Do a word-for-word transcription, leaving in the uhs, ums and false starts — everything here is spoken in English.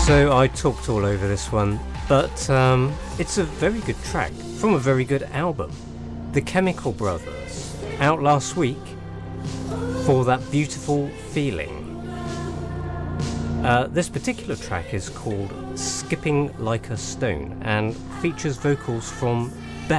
So I talked all over this one, but um, it's a very good track from a very good album. The Chemical Brothers, out last week for That Beautiful Feeling. Uh, this particular track is called Skipping Like a Stone and features vocals from